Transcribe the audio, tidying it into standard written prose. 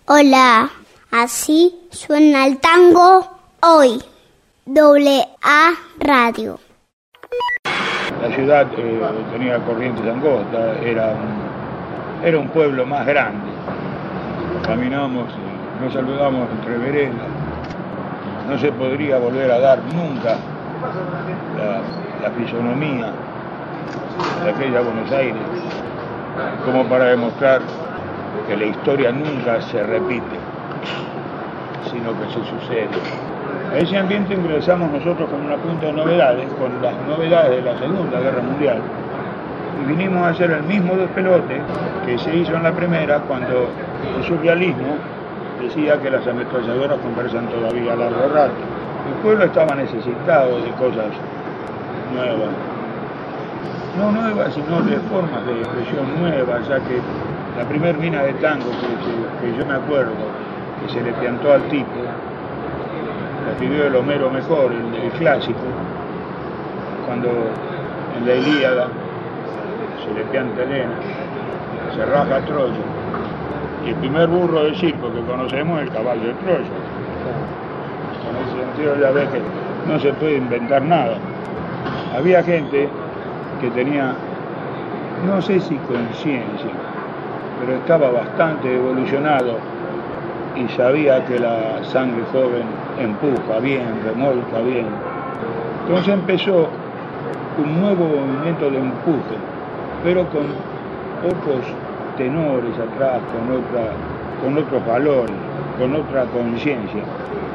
Hola, así suena el tango hoy. AA Radio. La ciudad tenía corrientes angostas, era un pueblo más grande. Caminamos, nos saludamos entre veredas. No se podría volver a dar nunca la fisonomía de aquella Buenos Aires, como para demostrar que la historia nunca se repite, sino que se sucede. A ese ambiente ingresamos nosotros con una punta de novedades, con las novedades de la Segunda Guerra Mundial, y vinimos a hacer el mismo despelote que se hizo en la primera, cuando el surrealismo decía que las ametralladoras conversan todavía a largo rato. El pueblo estaba necesitado de cosas nuevas, no nuevas, sino de formas de expresión nuevas, ya que la primer mina de tango que yo me acuerdo, que se le piantó al tipo, la pidió el Homero mejor, el clásico, cuando en la Ilíada se le pianta Helena, se raja Troya, y el primer burro de circo que conocemos es el caballo de Troya. En ese sentido ya ves que no se puede inventar nada. Había gente que tenía, no sé si conciencia, pero estaba bastante evolucionado y sabía que la sangre joven empuja bien, remolca bien. Entonces empezó un nuevo movimiento de empuje, pero con otros tenores atrás, con otros valores, con otra conciencia.